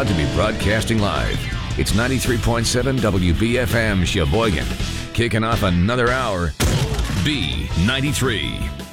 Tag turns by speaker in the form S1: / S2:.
S1: proud to be broadcasting live. It's 93.7 WBFM Sheboygan. Kicking off another hour. B93.